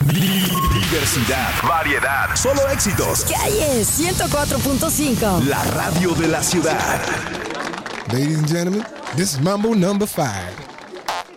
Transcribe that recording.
Diversidad, variedad, solo éxitos. Calle 104.5. La radio de la ciudad. Ladies and gentlemen, this is Mambo number 5.